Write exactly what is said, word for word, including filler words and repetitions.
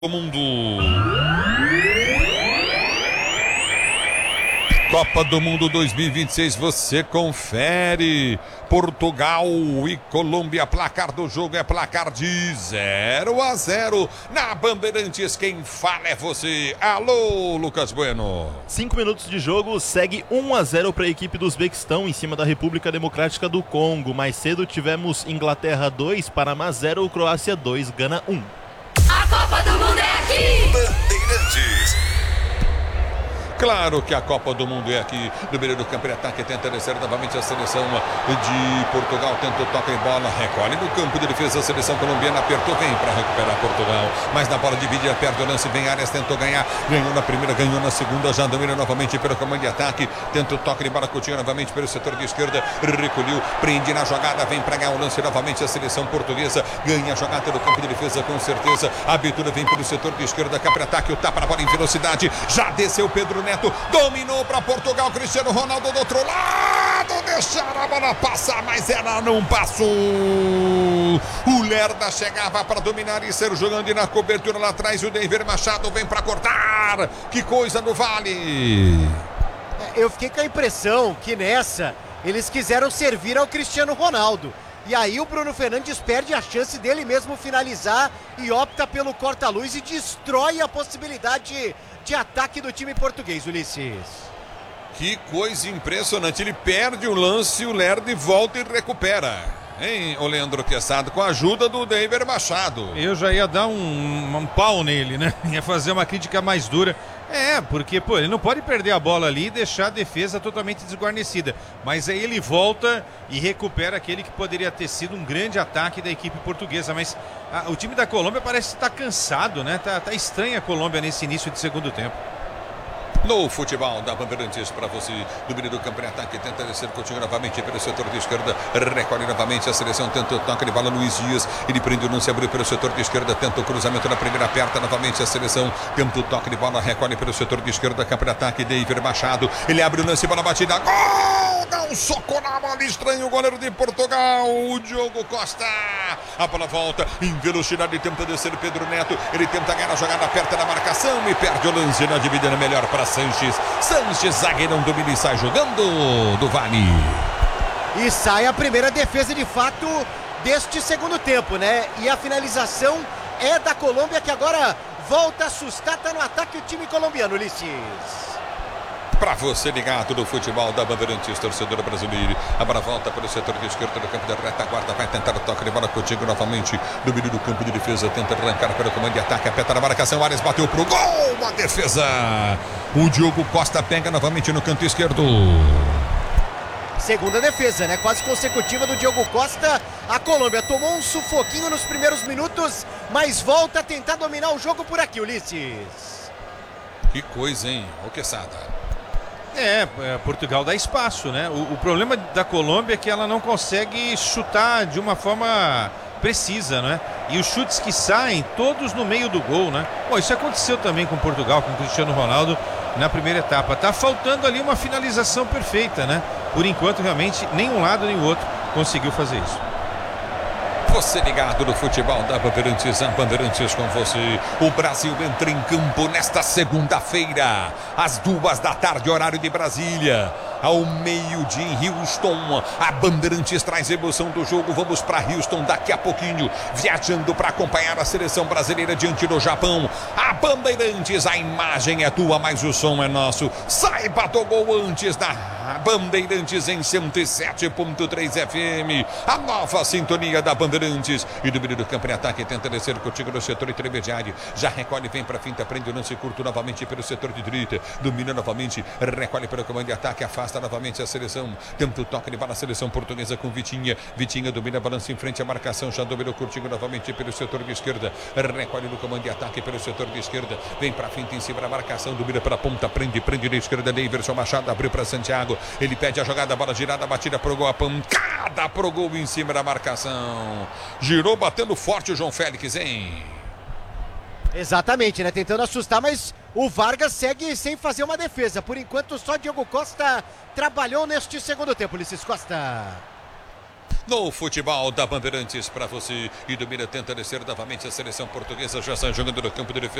Mundo. Copa do Mundo dois mil e vinte e seis, você confere. Portugal e Colômbia, placar do jogo é placar de zero a zero. Na Bandeirantes, quem fala é você. Alô, Lucas Bueno. Cinco minutos de jogo, segue um a zero para a equipe do Uzbequistão em cima da República Democrática do Congo. Mais cedo tivemos Inglaterra dois, Panamá zero, Croácia dois, Gana um. A Copa do Mundo é aqui! Bandeirantes. Claro que a Copa do Mundo é aqui. No meio do campo de ataque, tenta descer novamente a seleção de Portugal. Tenta o toque em bola, recolhe no campo de defesa. A seleção colombiana apertou, vem para recuperar Portugal. Mas na bola divide, perde o lance, vem Arias, tentou ganhar. Ganhou na primeira, ganhou na segunda. Já domina novamente pelo comando de ataque. Tenta o toque de bola, Coutinho novamente pelo setor de esquerda. Recolheu, prende na jogada, vem para ganhar o lance novamente. A seleção portuguesa ganha a jogada pelo campo de defesa com certeza. A abertura vem pelo setor de esquerda. Cá para ataque, o tapa na bola em velocidade. Já desceu Pedro Neto. Dominou para Portugal, Cristiano Ronaldo do outro lado, deixaram a bola passar, mas ela não passou. O Lerda chegava para dominar e ser jogando, e na cobertura lá atrás o David Machado vem para cortar. Que coisa no Vale. Eu fiquei com a impressão que nessa eles quiseram servir ao Cristiano Ronaldo. E aí o Bruno Fernandes perde a chance dele mesmo finalizar e opta pelo corta-luz e destrói a possibilidade de ataque do time português, Ulisses. Que coisa impressionante, ele perde o lance, o Lerda volta e recupera. Hein, o Leandro Quesada, com a ajuda do David Machado. Eu já ia dar um, um pau nele, né? Ia fazer uma crítica mais dura. É, porque, pô, ele não pode perder a bola ali e deixar a defesa totalmente desguarnecida. Mas aí ele volta e recupera aquele que poderia ter sido um grande ataque da equipe portuguesa. Mas a, o time da Colômbia parece estar cansado, né? Tá, tá estranha a Colômbia nesse início de segundo tempo. No futebol da Bandeirantes para você, do meio do campo de ataque, tenta descer Coutinho novamente pelo setor de esquerda, recolhe novamente a seleção, tenta o toque de bola, Luiz Dias, ele prende o lance, abriu pelo setor de esquerda, tenta o cruzamento na primeira, aperta novamente a seleção, tenta o toque de bola, recolhe pelo setor de esquerda, campo de ataque, David Machado, ele abre o lance, bola batida, gol! Dá um soco na bola, estranho o goleiro de Portugal, o Diogo Costa, a bola volta, em velocidade, tenta descer Pedro Neto, ele tenta ganhar a jogada, aperta na marcação e perde o lance na dividida melhor para Sanches. Sanches, zagueirão, domina e sai jogando do Vale. E sai a primeira defesa de fato deste segundo tempo, né? E a finalização é da Colômbia, que agora volta a assustar, tá no ataque o time colombiano, Ulisses. Para você ligado do futebol da Bandeirantes, torcedor brasileiro. A bola volta pelo setor de esquerda do campo da retaguarda. Vai tentar o toque de bola contigo novamente. No meio do campo de defesa. Tenta arrancar pelo comando de ataque. Aperta na marcação. Arias bateu pro gol. A defesa. O Diogo Costa pega novamente no canto esquerdo. Segunda defesa, né? Quase consecutiva do Diogo Costa. A Colômbia tomou um sufoquinho nos primeiros minutos, mas volta a tentar dominar o jogo por aqui, Ulisses. Que coisa, hein? O Quesada. É, Portugal dá espaço, né? O, o problema da Colômbia é que ela não consegue chutar de uma forma precisa, né? E os chutes que saem, todos no meio do gol, né? Bom, isso aconteceu também com Portugal, com Cristiano Ronaldo na primeira etapa. Tá faltando ali uma finalização perfeita, né? Por enquanto, realmente, nem um lado nem o outro conseguiu fazer isso. Você ligado no futebol da Bandeirantes, a Bandeirantes com você. O Brasil entra em campo nesta segunda-feira, às duas da tarde, horário de Brasília. Ao meio-dia em Houston, a Bandeirantes traz emoção do jogo. Vamos para Houston daqui a pouquinho, viajando para acompanhar a seleção brasileira diante do Japão. A Bandeirantes, a imagem é tua, mas o som é nosso. Saiba do gol antes da Bandeirantes em cento e sete ponto três F M. A nova sintonia da Bandeirantes. E do meio do campo em ataque, tenta descer contigo no setor intermediário. Já recolhe, vem para finta, prende o lance curto novamente pelo setor de direita. Domina novamente, recolhe pelo comando de ataque, afasta novamente a seleção, tenta o toque de bola, a seleção portuguesa com Vitinha, Vitinha domina, balança em frente à marcação, já dominou curtinho novamente pelo setor de esquerda, recolhe no comando de ataque pelo setor de esquerda, vem para frente em cima da marcação, domina para a ponta, prende, prende na esquerda, Daverson Machado abriu para Santiago, ele pede a jogada, a bola girada, batida pro gol, a pancada pro gol em cima da marcação, girou batendo forte o João Félix, hein? Exatamente, né? Tentando assustar, mas o Vargas segue sem fazer uma defesa. Por enquanto, só Diogo Costa trabalhou neste segundo tempo, Ulisses Costa. no futebol da Bandeirantes para você. E domina, tenta descer novamente a seleção portuguesa, já está jogando no campo de defesa.